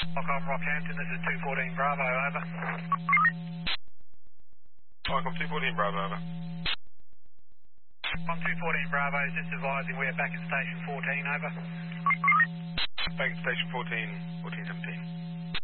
Welcome Rockhampton, this is 214 Bravo, over. Welcome 214 Bravo, over. On 214 Bravo, just advising we're back at station 14, over. Back at station 14, 1417.